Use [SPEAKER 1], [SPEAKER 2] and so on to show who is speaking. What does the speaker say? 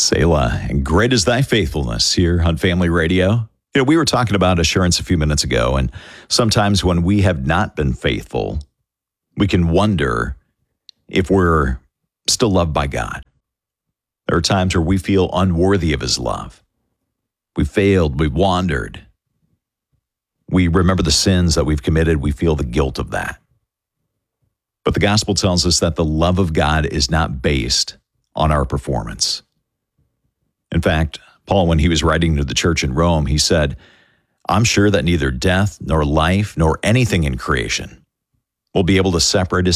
[SPEAKER 1] Selah, and great is thy faithfulness here on Family Radio. We were talking about assurance a few minutes ago, and sometimes when we have not been faithful, we can wonder if we're still loved by God. There are times where we feel unworthy of his love. We failed, we wandered. We remember the sins that we've committed, we feel the guilt of that. But the gospel tells us that the love of God is not based on our performance. In fact, Paul, when he was writing to the church in Rome, he said, I'm sure that neither death, nor life, nor anything in creation will be able to separate us